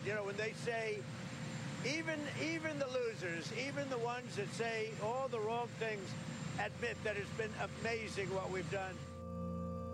when they say, even the losers, even the ones that say all the wrong things, admit that it's been amazing what we've done.